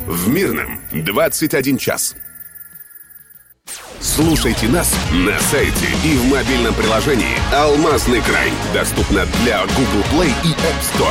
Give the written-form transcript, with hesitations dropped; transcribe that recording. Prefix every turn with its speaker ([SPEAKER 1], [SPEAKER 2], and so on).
[SPEAKER 1] В Мирном 21 час. Слушайте нас на сайте и в мобильном приложении «Алмазный край». Доступно для Google Play и App Store.